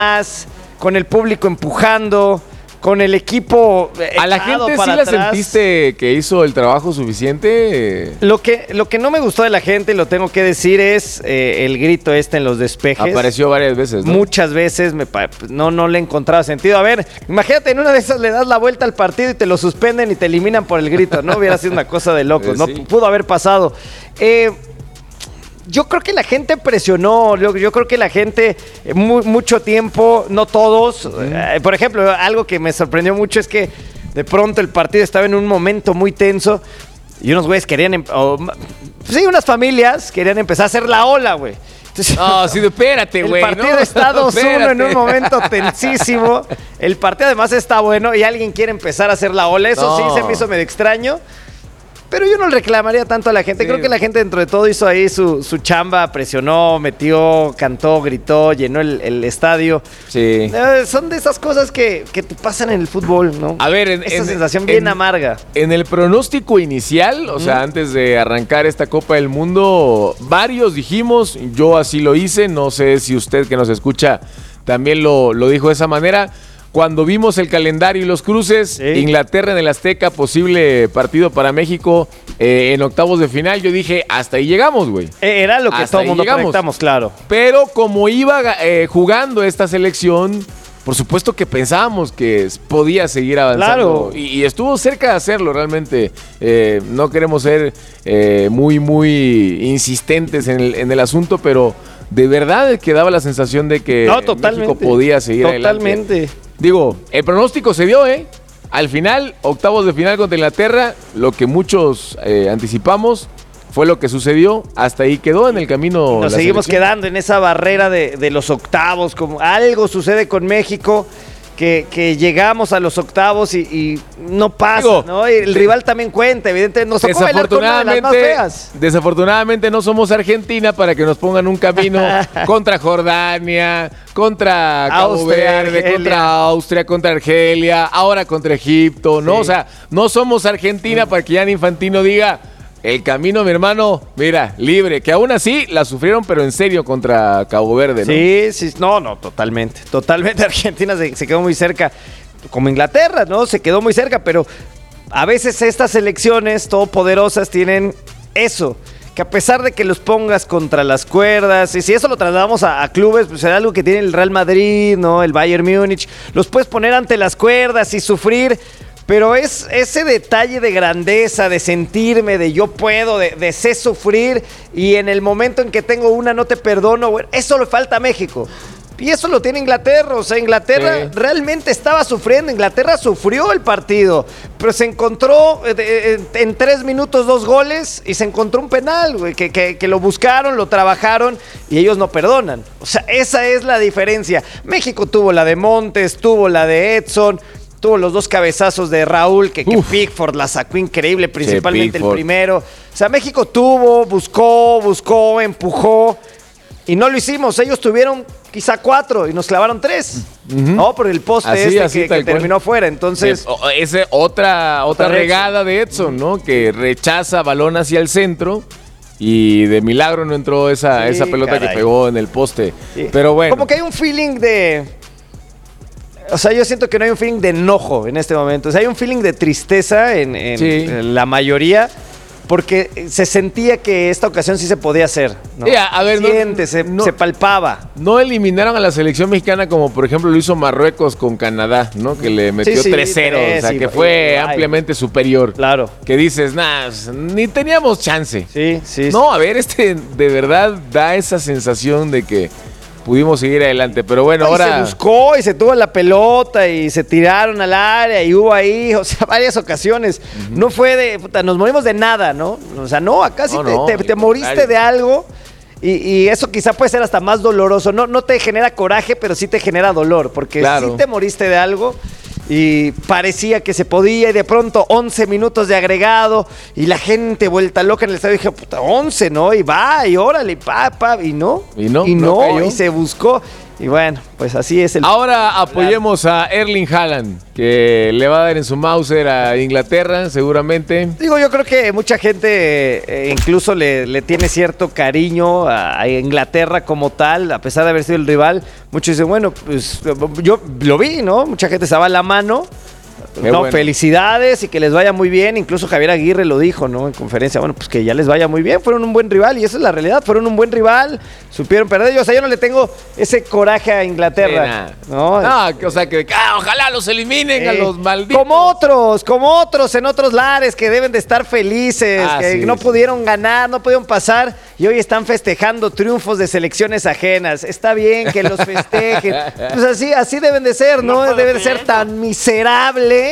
más, con el público empujando, con el equipo ¿A la gente sí la sentiste que hizo el trabajo suficiente? Lo que no me gustó de la gente, lo tengo que decir, es el grito en los despejes. Apareció varias veces, ¿no? Muchas veces no le he encontrado sentido. A ver, imagínate, en una de esas le das la vuelta al partido y te lo suspenden y te eliminan por el grito, ¿no? Hubiera sido una cosa de locos, ¿no? Sí. Pudo haber pasado. Yo creo que la gente presionó, yo creo que la gente mucho tiempo, no todos. Por ejemplo, algo que me sorprendió mucho es que de pronto el partido estaba en un momento muy tenso y unos güeyes querían, unas familias querían empezar a hacer la ola, güey. Entonces, no, sí, espérate, güey. El partido está 2-1 en un momento tensísimo. El partido además está bueno y alguien quiere empezar a hacer la ola. Eso sí se me hizo medio extraño. Pero yo no le reclamaría tanto a la gente. Sí. Creo que la gente dentro de todo hizo ahí su chamba, presionó, metió, cantó, gritó, llenó el estadio. Sí. Son de esas cosas que te pasan en el fútbol, ¿no? A ver, esa sensación bien amarga. En el pronóstico inicial, o sea, antes de arrancar esta Copa del Mundo, varios dijimos, yo así lo hice, no sé si usted que nos escucha también lo dijo de esa manera. Cuando vimos el calendario y los cruces, Inglaterra en el Azteca, posible partido para México en octavos de final, yo dije, hasta ahí llegamos, güey. Era lo que todo el mundo conectamos, claro. Pero como iba jugando esta selección, por supuesto que pensábamos que podía seguir avanzando. Claro. Y estuvo cerca de hacerlo, realmente. No queremos ser muy insistentes en el asunto, pero de verdad que daba la sensación de que México podía seguir adelante. Totalmente. Digo, el pronóstico se dio, ¿eh? Al final, octavos de final contra Inglaterra, lo que muchos anticipamos fue lo que sucedió. Hasta ahí quedó en el camino. Nos seguimos quedando en esa barrera de los octavos. Como algo sucede con México, que llegamos a los octavos y no pasa, ¿no? Y el rival también cuenta, evidentemente. Nos tocó bailar con una de las más feas. Desafortunadamente no somos Argentina para que nos pongan un camino contra Jordania, contra Cabo Verde, Argelia. Contra Austria, contra Argelia, ahora contra Egipto, ¿no? Sí. O sea, no somos Argentina para que Gianni Infantino diga, el camino, mi hermano, mira, libre. Que aún así la sufrieron, pero en serio contra Cabo Verde, ¿no? Sí, no, totalmente. Totalmente Argentina se quedó muy cerca. Como Inglaterra, ¿no? Se quedó muy cerca, pero a veces estas selecciones todopoderosas tienen eso. Que a pesar de que los pongas contra las cuerdas, y si eso lo trasladamos a clubes, pues será algo que tiene el Real Madrid, ¿no? El Bayern Múnich. Los puedes poner ante las cuerdas y sufrir. Pero es ese detalle de grandeza, de sentirme, de yo puedo, de sé sufrir y en el momento en que tengo una no te perdono, bueno, eso le falta a México. Y eso lo tiene Inglaterra, o sea, Inglaterra realmente estaba sufriendo, Inglaterra sufrió el partido, pero se encontró en 3 minutos 2 goles y se encontró un penal, güey, que lo buscaron, lo trabajaron y ellos no perdonan. O sea, esa es la diferencia. México tuvo la de Montes, tuvo la de Edson, tuvo los 2 cabezazos de Raúl, que Pickford la sacó increíble, principalmente el primero. O sea, México buscó, empujó y no lo hicimos. Ellos tuvieron quizá 4 y nos clavaron 3. ¿No? Por el poste que terminó fuera. Entonces, esa otra regada de Edson, ¿no? Que rechaza balón hacia el centro. Y de milagro no entró esa pelota que pegó en el poste. Sí. Pero bueno. Como que hay un feeling de... O sea, yo siento que no hay un feeling de enojo en este momento. O sea, hay un feeling de tristeza en la mayoría, porque se sentía que esta ocasión sí se podía hacer, ¿no? A ver, se palpaba. No eliminaron a la selección mexicana como, por ejemplo, lo hizo Marruecos con Canadá, ¿no? Que le metió 3-0, o sea, que fue ampliamente superior. Claro. Que dices, ni teníamos chance. Sí. No, a ver, de verdad da esa sensación de que pudimos seguir adelante, pero bueno, ahora... Se buscó y se tuvo la pelota y se tiraron al área y hubo ahí, o sea, varias ocasiones. No fue de, nos morimos de nada, ¿no? O sea, no, acá sí te moriste de algo y eso quizá puede ser hasta más doloroso. No te genera coraje, pero sí te genera dolor, porque sí te moriste de algo y parecía que se podía y de pronto 11 minutos de agregado y la gente vuelta loca en el estadio. Dije, 11, ¿no? Y va, y órale, y no. Y se buscó. Y bueno, pues así es el... Ahora apoyemos a Erling Haaland, que le va a dar en su Mauser a Inglaterra, seguramente. Digo, yo creo que mucha gente incluso le tiene cierto cariño a Inglaterra como tal, a pesar de haber sido el rival. Muchos dicen, bueno, pues yo lo vi, ¿no? Mucha gente se va la mano. Qué No, bueno. felicidades y que les vaya muy bien. Incluso Javier Aguirre lo dijo, ¿no? En conferencia, bueno, pues que ya les vaya muy bien. Fueron un buen rival y esa es la realidad. Fueron un buen rival, supieron perder. Yo, o sea, yo no le tengo ese coraje a Inglaterra, ¿no? O sea, que ojalá los eliminen a los malditos. Como otros en otros lares que deben de estar felices, que sí, no sí. pudieron ganar, no pudieron pasar y hoy están festejando triunfos de selecciones ajenas. Está bien que los festejen. Pues así deben de ser, ¿no? Debe de ser tan miserable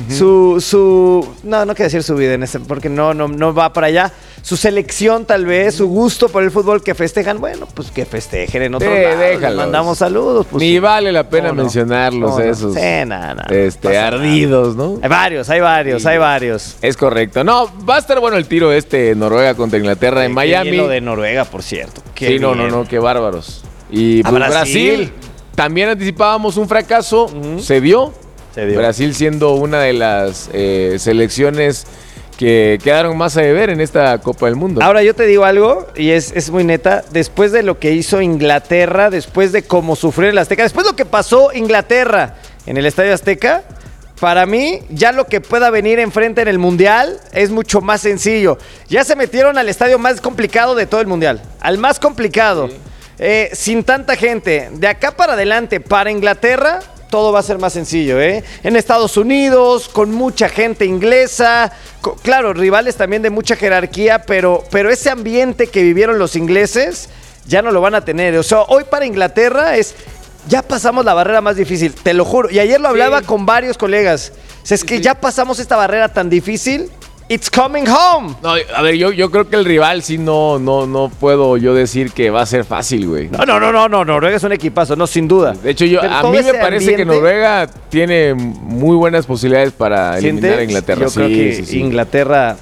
no quiero decir su vida en ese, porque no va para allá. Su selección tal vez, su gusto por el fútbol que festejan, bueno, pues que festejen en otro lado. Déjalos. Mandamos saludos. Pues, Ni sí. vale la pena No, no. mencionarlos No, no. esos. Sí, nada. Pasa Ardidos, ¿no? Hay varios. Es correcto. No, va a estar bueno el tiro Noruega contra Inglaterra en Miami. Lo de Noruega, por cierto. Sí, no, qué bárbaros. Y A pues, Brasil. Brasil, también anticipábamos un fracaso, se dio. Brasil siendo una de las selecciones que quedaron más a deber en esta Copa del Mundo. Ahora yo te digo algo, y es muy neta, después de lo que hizo Inglaterra, después de cómo sufrió el Azteca, después de lo que pasó Inglaterra en el Estadio Azteca, para mí, ya lo que pueda venir enfrente en el Mundial es mucho más sencillo. Ya se metieron al estadio más complicado de todo el Mundial, al más complicado, sin tanta gente. De acá para adelante, para Inglaterra, todo va a ser más sencillo, ¿eh? En Estados Unidos, con mucha gente inglesa, claro, rivales también de mucha jerarquía, pero ese ambiente que vivieron los ingleses ya no lo van a tener. O sea, hoy para Inglaterra ya pasamos la barrera más difícil, te lo juro. Y ayer lo hablaba con varios colegas. O sea, es que ya pasamos esta barrera tan difícil. It's coming home. No, a ver, yo creo que el rival sí no puedo yo decir que va a ser fácil, güey. No, Noruega es un equipazo, no, sin duda. De hecho, Pero a todo mí me ese parece que ambiente- Noruega tiene muy buenas posibilidades para eliminar a Inglaterra. Yo creo que Inglaterra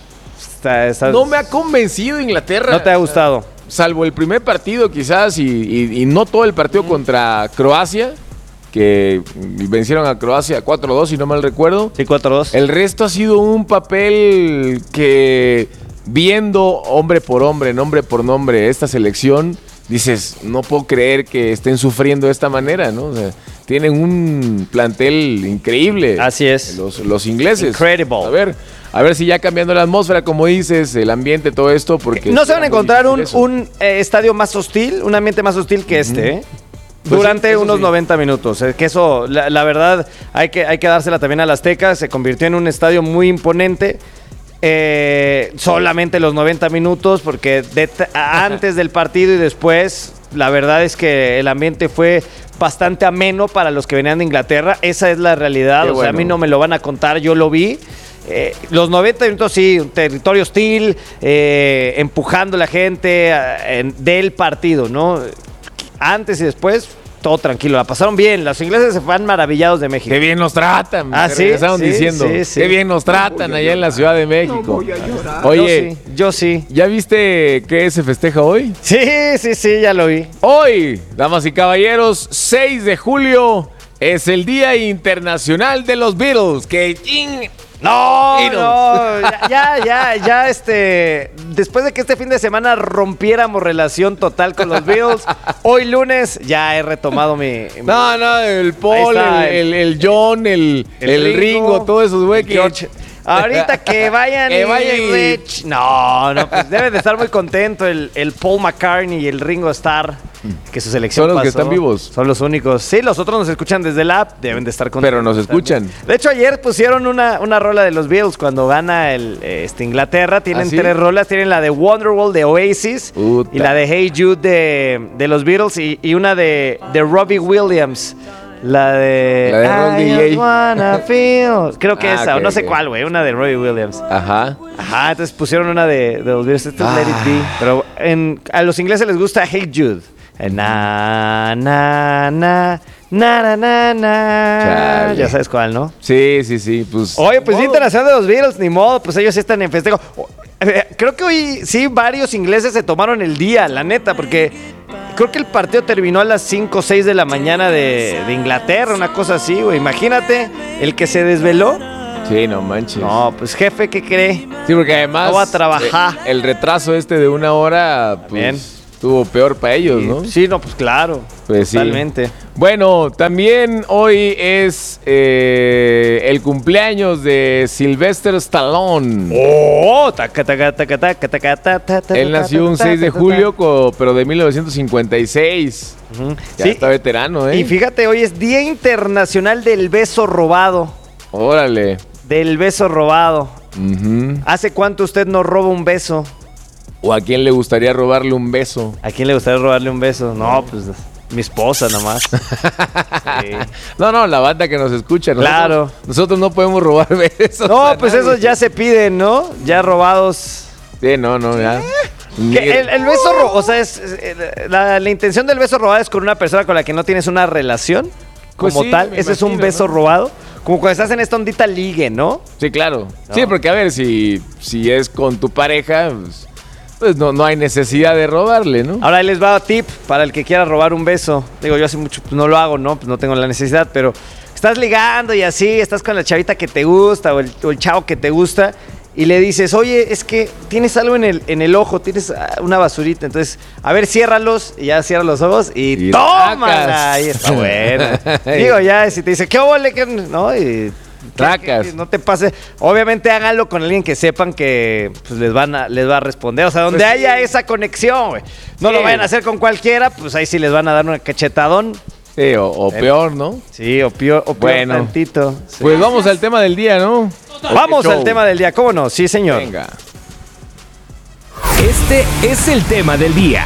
está... No me ha convencido Inglaterra. ¿No te ha gustado? Salvo el primer partido quizás y no todo el partido contra Croacia, que vencieron a Croacia 4-2 si no mal recuerdo. Sí, 4-2. El resto ha sido un papel que viendo hombre por hombre, nombre por nombre esta selección, dices, no puedo creer que estén sufriendo de esta manera, ¿no? O sea, tienen un plantel increíble. Así es. Los ingleses. Incredible. A ver si ya cambiando la atmósfera, como dices, el ambiente, todo esto, porque... No se van a encontrar un un estadio más hostil, un ambiente más hostil que este, ¿eh? Pues Durante sí, eso unos sí. 90 minutos. Que eso, la verdad, hay que dársela también al Azteca. Se convirtió en un estadio muy imponente. Solamente los 90 minutos, porque antes del partido y después, la verdad es que el ambiente fue bastante ameno para los que venían de Inglaterra. Esa es la realidad. Qué O sea, a mí bueno. no me lo van a contar, yo lo vi. Los 90 minutos sí, un territorio hostil, empujando a la gente del partido, ¿no? Antes y después, todo tranquilo. La pasaron bien. Los ingleses se van maravillados de México. Qué bien nos tratan. Ah, me ¿sí? regresaron Sí, diciendo. sí. Qué bien nos tratan allá en la Ciudad de México. Yo Oye, sí, yo sí. ¿ya viste qué se festeja hoy? Sí, ya lo vi. Hoy, damas y caballeros, 6 de julio es el Día Internacional de los Beatles. Que No, ya, después de que este fin de semana rompiéramos relación total con los Beatles, hoy lunes ya he retomado mi... No, el Paul, Ahí está, el John, el Ringo, todos esos güey que... George. Ahorita que vayan Que vayan y- Rich. No, pues deben de estar muy contentos el Paul McCartney y el Ringo Starr, que su selección Son los que pasó. están vivos. Son los únicos. Sí, los otros nos escuchan desde el app, deben de estar contentos. Pero nos escuchan. De hecho, ayer pusieron una rola de los Beatles cuando gana Inglaterra. Tienen ¿Ah, sí? 3 rolas. Tienen la de Wonderwall de Oasis Puta. y la de Hey Jude de los Beatles y una de Robbie Williams. La de Ron I DJ. just wanna feel. Creo que esa, o ok, no sé ok. cuál, güey. Una de Robbie Williams. Ajá. Ajá, entonces pusieron una de los Beatles. Esta es Let It Be. Pero a los ingleses les gusta Hey Jude. Na, na, na, na, na, na, na. Chale. Ya sabes cuál, ¿no? Sí, pues... Oye, pues ni Día modo. Internacional de los Beatles, ni modo, pues ellos sí están en festejo. Creo que hoy sí varios ingleses se tomaron el día, la neta, porque creo que el partido terminó a las 5 o 6 de la mañana de Inglaterra, una cosa así, güey. Imagínate, el que se desveló. Sí, no manches. No, pues jefe, ¿qué cree? Sí, porque además No va a trabajar. El retraso de 1 hora, Bien. pues, estuvo peor para ellos, ¿no? Sí, no, pues claro. Pues sí. Totalmente. Bueno, también hoy es el cumpleaños de Sylvester Stallone. ¡Oh! Taca, taca, taca, taca, taca, ta, ta, ta, Él nació un 6 de julio, pero de 1956. Ujú. Ya Sí. está veterano, ¿eh? Y fíjate, hoy es Día Internacional del Beso Robado. Órale. Del beso robado. Ujú. ¿Hace cuánto usted no roba un beso? ¿O a quién le gustaría robarle un beso? ¿A quién le gustaría robarle un beso? No, pues mi esposa nomás. Sí. No, la banda que nos escucha. Claro. Nosotros no podemos robar besos. No, a pues nadie. esos ya se piden, ¿no? Ya robados. Sí, no, ya. Que el beso robado, o sea, la intención del beso robado es con una persona con la que no tienes una relación Pues como sí, tal. me Ese es un imagino, beso ¿no? robado. Como cuando estás en esta ondita ligue, ¿no? Sí, claro. No. Sí, porque a ver, si es con tu pareja, pues no hay necesidad de robarle, ¿no? Ahora ahí les va tip para el que quiera robar un beso. Digo, yo hace mucho pues, no lo hago, ¿no? Pues no tengo la necesidad, pero estás ligando y así, estás con la chavita que te gusta o el chavo que te gusta y le dices, oye, es que tienes algo en el ojo, tienes una basurita, entonces, a ver, ciérralos, y ya cierra los ojos y tómala. tracas. Ahí está buena. Digo, ya, si te dice, ¿qué ole? ¿Qué? ¿No? Y Tracas. que no te pase. Obviamente háganlo con alguien que sepan que pues, les va a responder. O sea, donde Pues sí. haya esa conexión, güey. No Sí. lo vayan a hacer con cualquiera, pues ahí sí les van a dar una cachetadón. Sí, o peor, ¿no? Sí, o peor Bueno. tantito. Sí. Pues vamos al tema del día, ¿no? Vamos Show. al tema del día, ¿cómo no? Sí, señor. Venga. Este es el tema del día.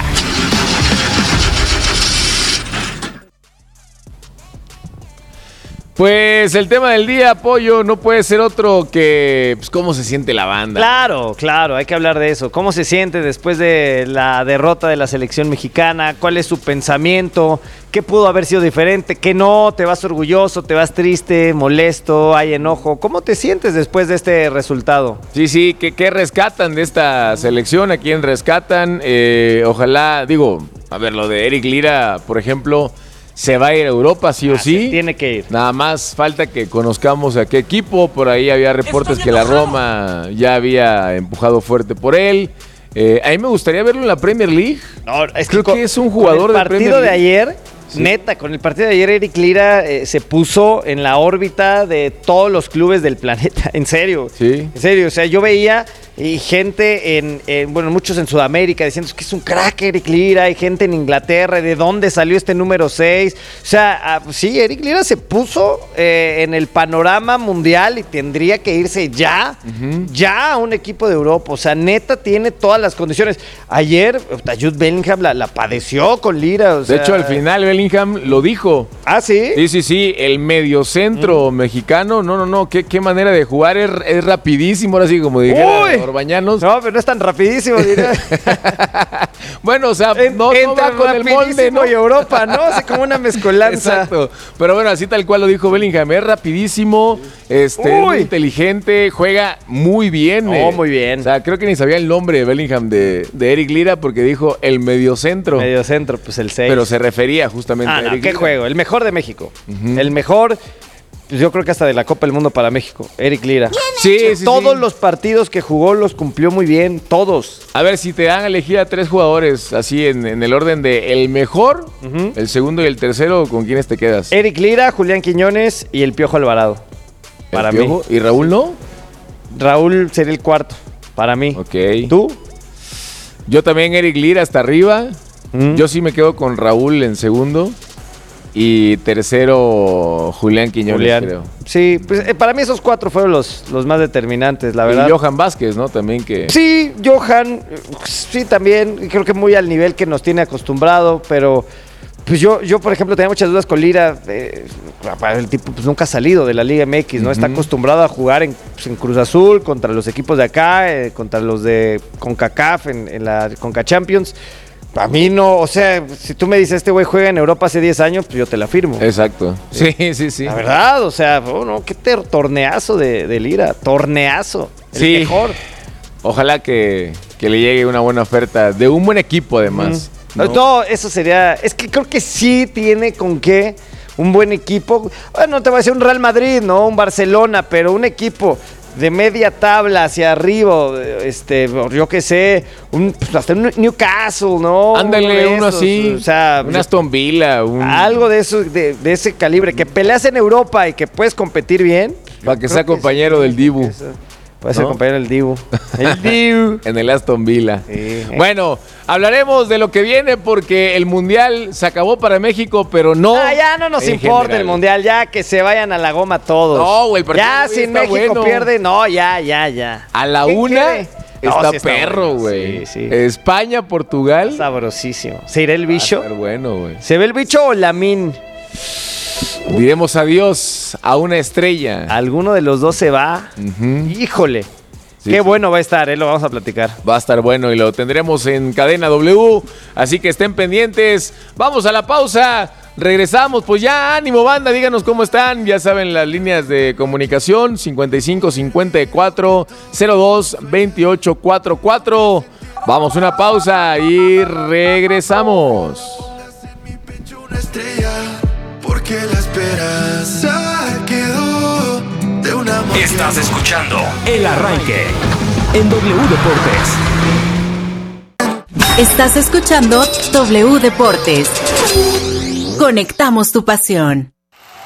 Pues el tema del día, Pollo, no puede ser otro que pues, cómo se siente la banda. Claro, hay que hablar de eso. ¿Cómo se siente después de la derrota de la selección mexicana? ¿Cuál es su pensamiento? ¿Qué pudo haber sido diferente? ¿Qué no? ¿Te vas orgulloso? ¿Te vas triste? ¿Molesto? ¿Hay enojo? ¿Cómo te sientes después de este resultado? Sí, ¿qué rescatan de esta selección? ¿A quién rescatan? Ojalá, a ver, lo de Eric Lira, por ejemplo, se va a ir a Europa, sí o sí. Tiene que ir. Nada más falta que conozcamos a qué equipo. Por ahí había reportes que la Roma ya había empujado fuerte por él. A mí me gustaría verlo en la Premier League. No, Creo que es un jugador con el de Premier partido de League. ayer, neta, con el partido de ayer Eric Lira se puso en la órbita de todos los clubes del planeta, en serio. Sí. En serio, o sea, yo veía y gente muchos en Sudamérica diciendo que es un crack Eric Lira, hay gente en Inglaterra, ¿de dónde salió este número 6? O sea, sí, Eric Lira se puso en el panorama mundial y tendría que irse ya a un equipo de Europa. O sea, neta tiene todas las condiciones. Ayer, Jude Bellingham la padeció con Lira. O sea, De hecho, al final Bellingham lo dijo. ¿Ah, sí? Sí, el mediocentro mexicano, no, qué manera de jugar, es rapidísimo, ahora sí, como dijera Orbañanos. No, pero no es tan rapidísimo, diría. Bueno, o sea, no va con el molde, ¿no? y Europa, ¿no? Así como una mezcolanza. Exacto, pero bueno, así tal cual lo dijo Bellingham, es rapidísimo, es muy inteligente, juega muy bien. Muy bien. O sea, creo que ni sabía el nombre de Bellingham de Eric Lira porque dijo el mediocentro. Mediocentro, pues el 6. Pero se refería justamente a Eric qué Lira. juego, el mejor de México. El mejor, pues yo creo que hasta de la Copa del Mundo para México, Eric Lira. Sí. Todos los partidos que jugó los cumplió muy bien, todos. A ver, si te dan a elegir a 3 jugadores así en el orden de el mejor, el segundo y el tercero, ¿con quiénes te quedas? Eric Lira, Julián Quiñones y el Piojo Alvarado. ¿El Para Piojo? mí. ¿Y Raúl no? Raúl sería el cuarto, para mí. Ok. ¿Tú? Yo también Eric Lira hasta arriba. Yo sí me quedo con Raúl en segundo. Y tercero, Julián Quiñones, creo. Sí, pues para mí esos 4 fueron los más determinantes, la verdad. Y Johan Vázquez, ¿no? También que... Sí, Johan, sí también, creo que muy al nivel que nos tiene acostumbrado, pero pues yo por ejemplo, tenía muchas dudas con Lira. El tipo pues nunca ha salido de la Liga MX, ¿no? Está acostumbrado a jugar en Cruz Azul, contra los equipos de acá, contra los de CONCACAF, en la CONCA Champions. A mí no, o sea, si tú me dices, este güey juega en Europa hace 10 años, pues yo te la firmo. Exacto. Sí. La verdad, o sea, qué torneazo de Lira, torneazo, el mejor. Ojalá que le llegue una buena oferta de un buen equipo, además. No, eso sería... Es que creo que sí tiene con qué un buen equipo. Bueno, no te voy a decir un Real Madrid, ¿no? Un Barcelona, pero un equipo de media tabla hacia arriba, yo qué sé, hasta un Newcastle, ¿no? Ándale, uno así, o sea, un Aston Villa, algo de eso, de ese calibre, que peleas en Europa y que puedes competir bien. Para que sea compañero del Dibu. Puede ser compañero del Dibu. El Dibu. En el Aston Villa. Sí. Bueno, hablaremos de lo que viene porque el Mundial se acabó para México, pero no. Ya no nos en importa general. el Mundial, ya que se vayan a la goma todos. No, güey, el partido ya hoy si está México bueno. pierde, no, ya. A la ¿Qué una quiere? No, está sí perro, bueno, güey. Sí. España, Portugal. Sabrosísimo. ¿Se irá el Va a bicho? estar bueno, güey. ¿Se ve el bicho o Lamín? Diremos adiós a una estrella. ¿Alguno de los dos se va? Ujú. Híjole. Sí, Qué sí. bueno va a estar, lo vamos a platicar. Va a estar bueno y lo tendremos en Cadena W. Así que estén pendientes. Vamos a la pausa. Regresamos. Pues ya, ánimo, banda. Díganos cómo están. Ya saben las líneas de comunicación: 55 54 02 28 44. Vamos a una pausa y regresamos. Una estrella, porque la esperanza quedó de una manera. Estás escuchando El Arranque en W Deportes. Estás escuchando W Deportes. Conectamos tu pasión.